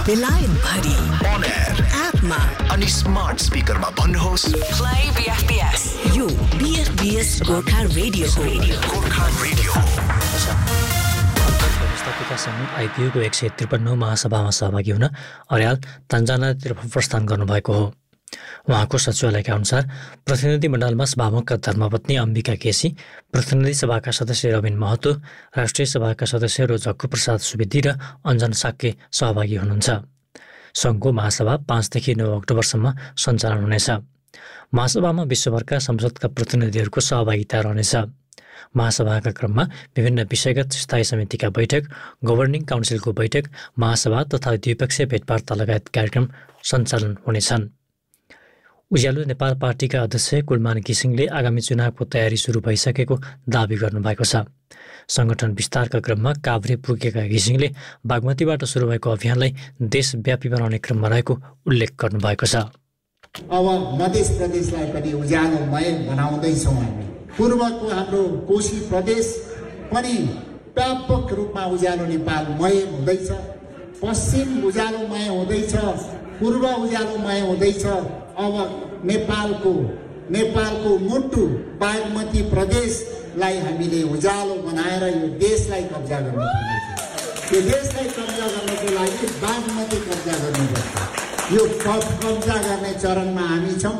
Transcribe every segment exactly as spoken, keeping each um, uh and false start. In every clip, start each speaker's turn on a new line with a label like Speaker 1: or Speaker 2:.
Speaker 1: बेलायत भरि
Speaker 2: on air
Speaker 1: एपमा
Speaker 2: अनि स्मार्ट स्पिकरमा भन्नुहोस्
Speaker 1: प्ले बीएफपीएस यो बीएफपीएस गोर्खा रेडियो हो
Speaker 2: गोर्खा रेडियो
Speaker 3: व्यवस्थापिका समेत आइपियूको एक सय त्रिपन्न महासभामा सहभागी हुन अर्याल तन्जानातिर प्रस्थान गर्नुभएको हो। उहाँको सचिवालयका अनुसार प्रतिनिधि मण्डलमा सभामुखका धर्मपत्नी अम्बिका केसी, प्रतिनिधि सभाका सदस्य रविन महतो, राष्ट्रिय सभाका सदस्यहरू जक्कु प्रसाद सुवेदी र अञ्जन साक्के सहभागी हुनुहुन्छ। सङ्घको महासभा पाँचदेखि नौ अक्टोबरसम्म सञ्चालन हुनेछ। महासभामा विश्वभरका संसदका प्रतिनिधिहरूको सहभागिता रहनेछ। महासभाका क्रममा विभिन्न विषयगत स्थायी समितिका बैठक, गभर्निङ काउन्सिलको बैठक, महासभा तथा द्विपक्षीय भेटवार्ता लगायत कार्यक्रम सञ्चालन हुनेछन्। उज्यालो नेपाल पार्टीका अध्यक्ष कुलमान घिसिङले आगामी चुनावको तयारी सुरु भइसकेको दावी गर्नुभएको छ। सङ्गठन विस्तारका क्रममा काभ्रे पुगेका घिसिङले बागमतीबाट सुरु भएको अभियानलाई देशव्यापी बनाउने क्रममा रहेको उल्लेख गर्नुभएको छ।
Speaker 4: अब मध्य प्रदेशलाई पनि उज्यालोमय बनाउँदैछौँ हामी। पूर्वको हाम्रो कोशी प्रदेश पनि व्यापक रूपमा उज्यालो नेपालमय हुँदैछ। पश्चिम उज्यालोमय हुँदैछ, पूर्व उज्यालोमय हुँदैछ। अब नेपालको नेपालको मुटु बागमती प्रदेशलाई हामीले उज्यालो बनाएर यो देशलाई कब्जा गर्नुपर्छ। यो देशलाई कब्जा गर्नको लागि बागमती कब्जा गर्नुपर्छ। यो कब्जा गर्ने चरणमा हामी छौँ।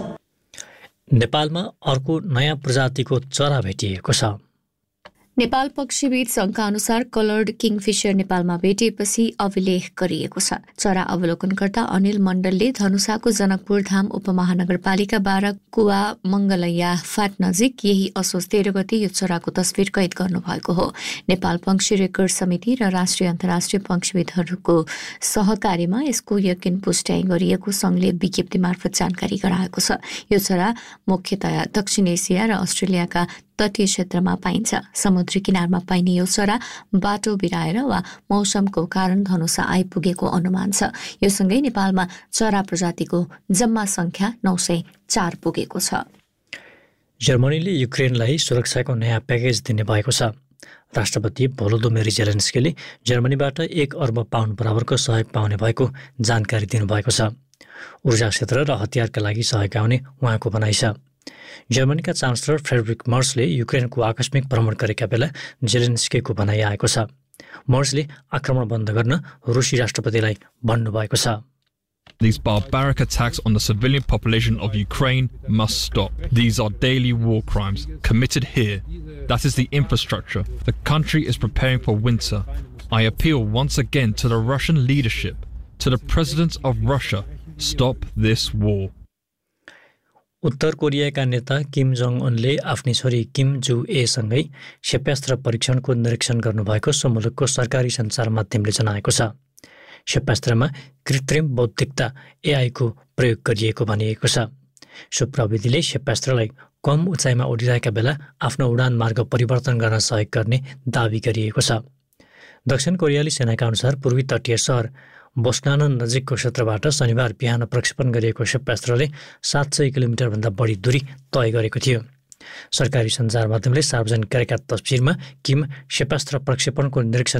Speaker 3: नेपालमा अर्को नयाँ प्रजातिको चरा भेटिएको छ।
Speaker 5: नेपाल पक्षीविद सङ्घका अनुसार कलर्ड किङफिसर नेपालमा भेटिएपछि अभिलेख गरिएको छ। चरा अवलोकनकर्ता अनिल मण्डलले धनुषाको जनकपुर धाम उपमहानगरपालिका बाह्र कुवा मङ्गलैया फाट नजिक यही असोज तेह्र गते यो चराको तस्बिर कैद गर्नुभएको हो। नेपाल पक्षी रेकर्ड समिति र राष्ट्रिय अन्तर्राष्ट्रिय पक्षीविदहरूको सहकार्यमा यसको यकिन पुष्टाइ गरिएको सङ्घले विज्ञप्ति मार्फत जानकारी गराएको छ। यो चरा मुख्यतया दक्षिण एसिया र अस्ट्रेलियाका तटीय क्षेत्रमा पाइन्छ। समुद्री किनारमा पाइने यो चरा बाटो बिराएर वा मौसमको कारण धनुषा आइपुगेको अनुमान छ। यो सँगै नेपालमा चरा प्रजातिको जम्मा संख्या नौ सय चार पुगेको छ।
Speaker 3: जर्मनीले युक्रेनलाई सुरक्षाको नयाँ प्याकेज दिने भएको छ। राष्ट्रपति भोलोदोमिर जेलेन्स्कीले जर्मनीबाट एक अर्ब पाउन्ड बराबरको सहयोग पाउने भएको जानकारी दिनुभएको छ। ऊर्जा क्षेत्र र हतियारका लागि सहयोग आउने उहाँको भनाइ छ। जर्मनीका चान्सलर फ्रेडरिक मर्सले युक्रेनको आकस्मिक भ्रमण गरेका बेला जेलेन्स्कीको भनाइ आएको छ। मर्सले आक्रमण बन्द गर्न रुसी राष्ट्रपतिलाई भन्नुभएको छ।
Speaker 6: These barbaric attacks on the civilian population of Ukraine must stop. These are daily war crimes committed here. That is the infrastructure. The country is preparing for winter. I appeal once again to the Russian leadership, to the presidents of Russia, stop this war.
Speaker 3: उत्तर कोरियाका नेता किम Jong उनले आफ्नी छोरी किम जु एसँगै क्षेपणास्त्र परीक्षणको निरीक्षण गर्नुभएको सो मुलुकको सरकारी सञ्चार माध्यमले जनाएको छ। क्षेपणास्त्रमा कृत्रिम बौद्धिकता एआईको प्रयोग गरिएको भनिएको छ। सो प्रविधिले क्षेपणास्त्रलाई कम उचाइमा उडिरहेका बेला आफ्नो उडान मार्ग परिवर्तन गर्न सहयोग गर्ने दावी गरिएको छ। दक्षिण कोरियाली सेनाका अनुसार पूर्वी तटीय सहर बोस्नान नजिकको क्षेत्रबाट शनिबार बिहान प्रक्षेपण गरिएको क्षेपणास्त्रले सात सय किलोमिटरभन्दा बढी दूरी तय गरेको थियो। सरकारी सञ्चार माध्यमले सार्वजनिक गरेका तस्बिरमा किम क्षेपणास्त्र प्रक्षेपणको निरीक्षण